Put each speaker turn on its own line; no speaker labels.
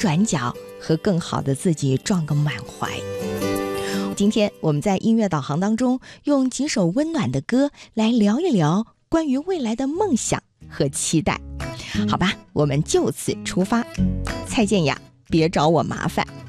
转角和更好的自己撞个满怀。今天我们在音乐导航当中，用几首温暖的歌来聊一聊关于未来的梦想和期待。好吧，我们就此出发。蔡健雅，别找我麻烦。